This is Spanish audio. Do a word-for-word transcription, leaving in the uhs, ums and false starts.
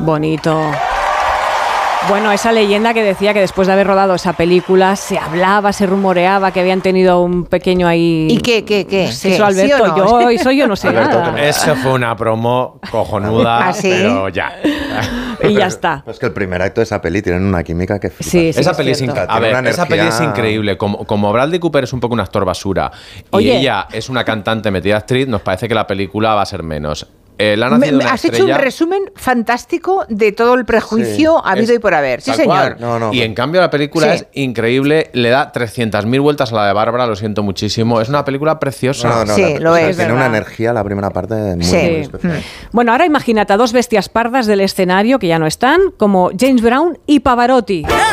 Bonito. Bueno, esa leyenda que decía que después de haber rodado esa película se hablaba, se rumoreaba que habían tenido un pequeño ahí... ¿Y qué, qué, qué? Pues eso, Alberto, ¿sí o no? yo, eso yo no sé nada. Eso fue una promo cojonuda, ¿ah, sí? Pero ya. Y ya está. Pues que el primer acto de esa peli tienen una química que flipas. Sí, sí, esa es peli es inc- A ver, esa peli es increíble. Como, como Bradley Cooper es un poco un actor basura Oye. y ella es una cantante metida actriz, nos parece que la película va a ser menos. Eh, la ha nacido Me, una has estrella, hecho un resumen fantástico de todo el prejuicio Sí. habido es y por haber. Sí, tal señor. cual. No, no, y pero- en cambio la película Sí. es increíble, le da trescientas mil vueltas a la de Bárbara, lo siento muchísimo. Es una película preciosa. No, no, Sí, la- lo o sea, es, tiene ¿verdad? una energía la primera parte muy, Sí. muy especial. Bueno, ahora imagínate a dos bestias pardas del escenario que ya no están, como James Brown y Pavarotti.